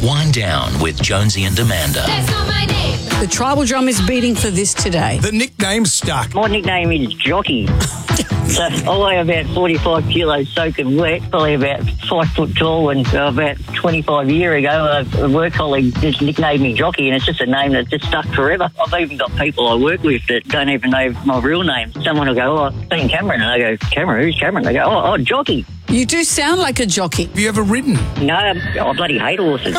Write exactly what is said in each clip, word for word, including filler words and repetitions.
Wind Down with Jonesy and Amanda. That's not my name. The tribal drum is beating for this today. The nickname's stuck. My nickname is Jockey. So I weigh about forty-five kilos soaking wet, probably about five foot tall, and uh, about twenty-five years ago a work colleague just nicknamed me Jockey, and it's just a name that just stuck forever. I've even got people I work with that don't even know my real name. Someone will go, oh, I've seen Cameron, and I go, Cameron, who's Cameron? They go, oh, oh, Jockey. You do sound like a jockey. Have you ever ridden? No, I bloody hate horses.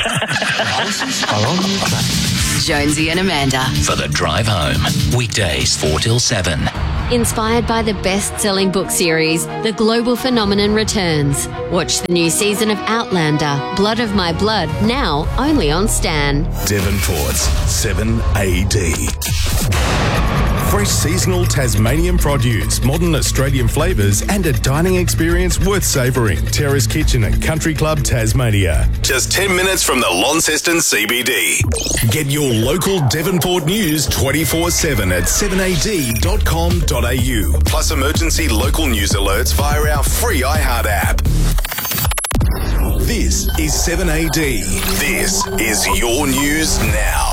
Jonesy and Amanda. For the drive home. Weekdays four till seven. Inspired by the best-selling book series, The Global Phenomenon returns. Watch the new season of Outlander, Blood of My Blood, now only on Stan. Devonport's seven A D. Fresh seasonal Tasmanian produce, modern Australian flavours and a dining experience worth savouring. Terrace Kitchen and Country Club Tasmania. Just ten minutes from the Launceston C B D. Get your local Devonport news twenty-four seven at seven a d dot com dot a u. Plus emergency local news alerts via our free iHeart app. This is seven A D. This is your news now.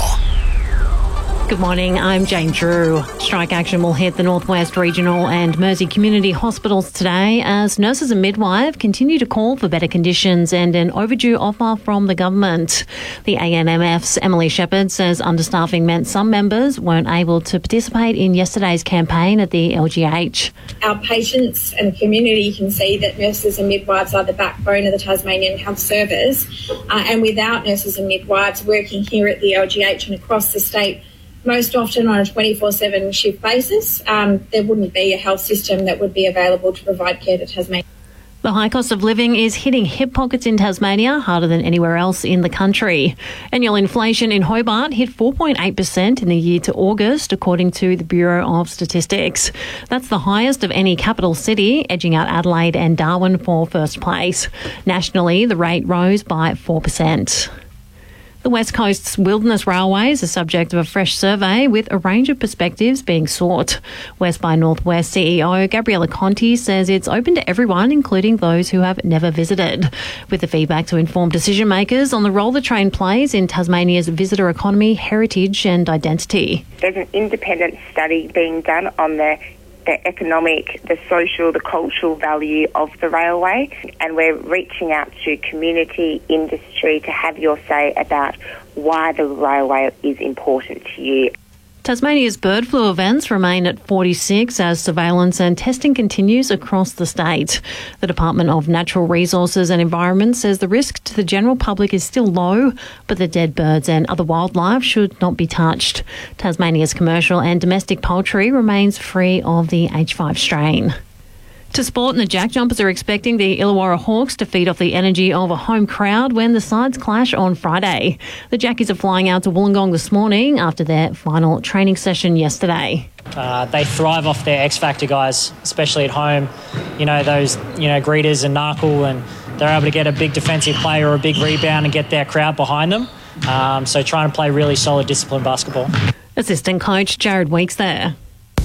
Good morning, I'm Jane Drew. Strike action will hit the Northwest Regional and Mersey Community Hospitals today as nurses and midwives continue to call for better conditions and an overdue offer from the government. The A N M F's Emily Shepherd says understaffing meant some members weren't able to participate in yesterday's campaign at the L G H. Our patients and community can see that nurses and midwives are the backbone of the Tasmanian Health Service, uh, and without nurses and midwives working here at the L G H and across the state, most often on a twenty-four seven shift basis, um, there wouldn't be a health system that would be available to provide care to Tasmania. The high cost of living is hitting hip pockets in Tasmania harder than anywhere else in the country. Annual inflation in Hobart hit four point eight percent in the year to August, according to the Bureau of Statistics. That's the highest of any capital city, edging out Adelaide and Darwin for first place. Nationally, the rate rose by four percent. The West Coast's Wilderness Railway is the subject of a fresh survey with a range of perspectives being sought. West by Northwest C E O Gabriella Conti says it's open to everyone, including those who have never visited, with the feedback to inform decision makers on the role the train plays in Tasmania's visitor economy, heritage and identity. There's an independent study being done on the the economic, the social, the cultural value of the railway, and we're reaching out to community, industry to have your say about why the railway is important to you. Tasmania's bird flu events remain at forty-six as surveillance and testing continues across the state. The Department of Natural Resources and Environment says the risk to the general public is still low, but the dead birds and other wildlife should not be touched. Tasmania's commercial and domestic poultry remains free of the H five strain. To sport, and the Jack Jumpers are expecting the Illawarra Hawks to feed off the energy of a home crowd when the sides clash on Friday. The Jackies are flying out to Wollongong this morning after their final training session yesterday. Uh, they thrive off their X-Factor guys, especially at home. You know, those, you know, greeters and Narkle, and they're able to get a big defensive play or a big rebound and get their crowd behind them. Um, so trying to play really solid, disciplined basketball. Assistant coach Jared Weeks there.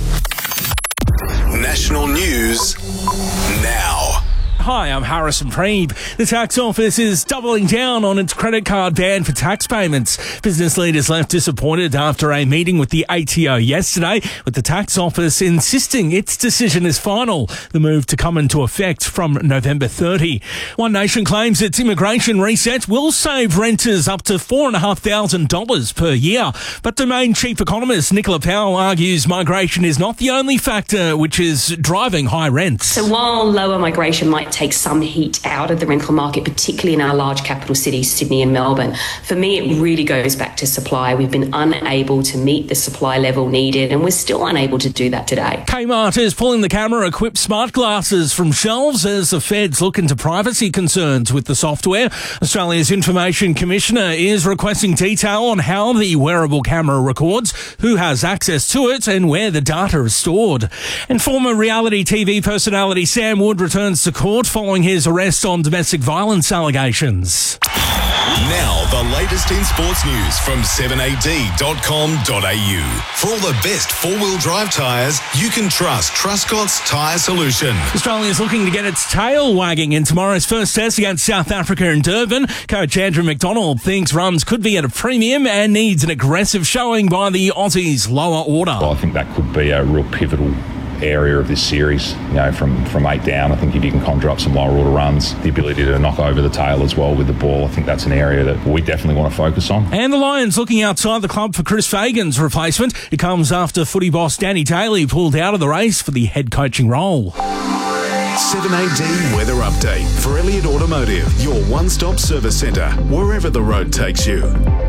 National news now. Hi, I'm Harrison Preeb. The tax office is doubling down on its credit card ban for tax payments. Business leaders left disappointed after a meeting with the A T O yesterday, with the tax office insisting its decision is final. The move to come into effect from November thirtieth. One Nation claims its immigration reset will save renters up to four thousand five hundred dollars per year. But Domain chief economist Nicola Powell argues migration is not the only factor which is driving high rents. So while lower migration might take some heat out of the rental market, particularly in our large capital cities, Sydney and Melbourne, for me it really goes back to supply. We've been unable to meet the supply level needed, and we're still unable to do that today. Kmart is pulling the camera-equipped smart glasses from shelves as the feds look into privacy concerns with the software. Australia's Information Commissioner is requesting detail on how the wearable camera records, who has access to it and where the data is stored. And former reality T V personality Sam Wood returns to court following his arrest on domestic violence allegations. Now, the latest in sports news from seven a d dot com dot a u. For all the best four-wheel drive tyres, you can trust Truscott's Tyre Solution. Australia is looking to get its tail wagging in tomorrow's first test against South Africa in Durban. Coach Andrew McDonald thinks runs could be at a premium and needs an aggressive showing by the Aussies' lower order. Well, I think that could be a real pivotal area of this series, you know, from, from eight down. I think if you can conjure up some lower order runs, the ability to knock over the tail as well with the ball, I think that's an area that we definitely want to focus on. And the Lions looking outside the club for Chris Fagan's replacement. It comes after footy boss Danny Daly pulled out of the race for the head coaching role. seven A D weather update for Elliott Automotive, your one-stop service centre, wherever the road takes you.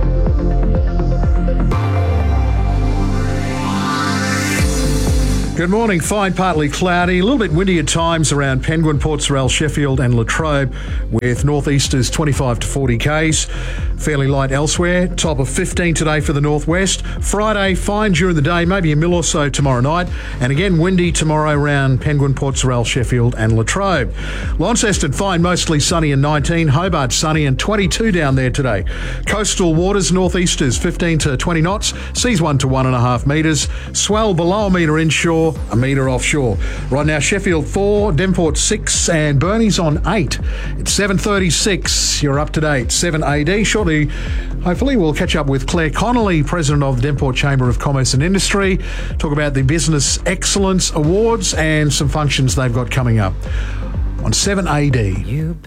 Good morning. Fine, partly cloudy. A little bit windy at times around Penguin, Port Sorell, Sheffield and Latrobe with northeasters twenty-five to forty k's. Fairly light elsewhere. Top of fifteen today for the northwest. Friday, fine during the day, maybe a mil or so tomorrow night. And again, windy tomorrow around Penguin, Port Sorell, Sheffield and Latrobe. Launceston, fine, mostly sunny and nineteen. Hobart, sunny and twenty-two down there today. Coastal waters, northeasters fifteen to twenty knots. Seas one to one and a half metres. Swell below a metre inshore, a metre offshore. Right now, Sheffield four, Devonport six and Burnie's on eight. It's seven thirty-six. You're up to date. seven A D. Shortly, hopefully, we'll catch up with Claire Connolly, President of the Devonport Chamber of Commerce and Industry, talk about the Business Excellence Awards and some functions they've got coming up on seven A D.